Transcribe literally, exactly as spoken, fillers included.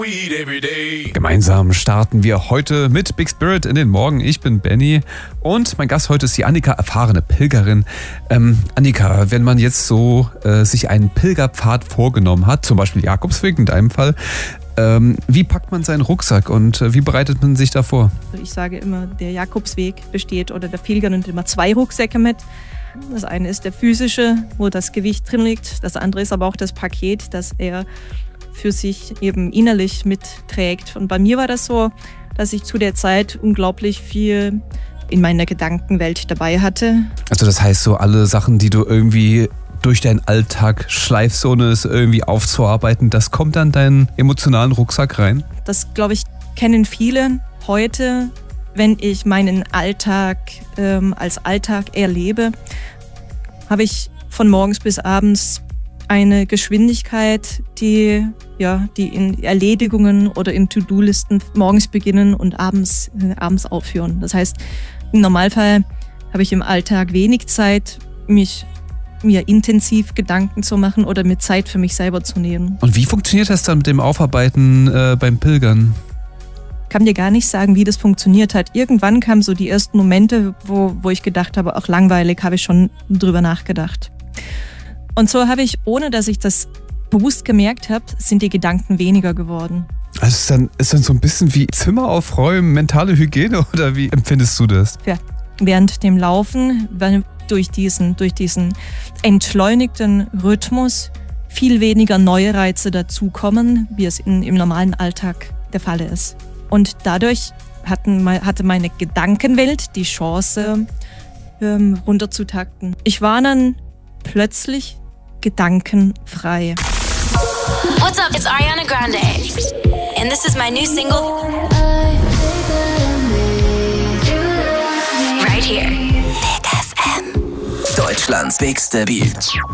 Gemeinsam starten wir heute mit Big Spirit in den Morgen. Ich bin Benny und mein Gast heute ist die Annika, erfahrene Pilgerin. Ähm, Annika, wenn man jetzt so äh, sich einen Pilgerpfad vorgenommen hat, zum Beispiel Jakobsweg in deinem Fall, ähm, wie packt man seinen Rucksack und äh, wie bereitet man sich da vor? Ich sage immer, der Jakobsweg besteht oder der Pilger nimmt immer zwei Rucksäcke mit. Das eine ist der physische, wo das Gewicht drin liegt. Das andere ist aber auch das Paket, das er für sich eben innerlich mitträgt. Und bei mir war das so, dass ich zu der Zeit unglaublich viel in meiner Gedankenwelt dabei hatte. Also das heißt so alle Sachen, die du irgendwie durch deinen Alltag schleifst, ohne es irgendwie aufzuarbeiten, das kommt dann in deinen emotionalen Rucksack rein? Das, glaube ich, kennen viele heute, wenn ich meinen Alltag ähm, als Alltag erlebe, habe ich von morgens bis abends eine Geschwindigkeit, die, ja, die in Erledigungen oder in To-Do-Listen morgens beginnen und abends, äh, abends aufhören. Das heißt, im Normalfall habe ich im Alltag wenig Zeit, mich mir intensiv Gedanken zu machen oder mir Zeit für mich selber zu nehmen. Und wie funktioniert das dann mit dem Aufarbeiten äh, beim Pilgern? Ich kann dir gar nicht sagen, wie das funktioniert hat. Irgendwann kamen so die ersten Momente, wo, wo ich gedacht habe, auch langweilig, habe ich schon drüber nachgedacht. Und so habe ich, ohne dass ich das bewusst gemerkt habe, sind die Gedanken weniger geworden. Also ist dann, ist dann so ein bisschen wie Zimmer aufräumen, mentale Hygiene oder wie empfindest du das? Ja, während dem Laufen, weil durch diesen, durch diesen entschleunigten Rhythmus viel weniger neue Reize dazukommen, wie es in, im normalen Alltag der Fall ist. Und dadurch hatten, hatte meine Gedankenwelt die Chance, ähm, runterzutakten. Ich war dann plötzlich gedankenfrei. What's up? It's Ariana Grande. And this is my new single. Right here. Big F M. Deutschlands bigste Beat.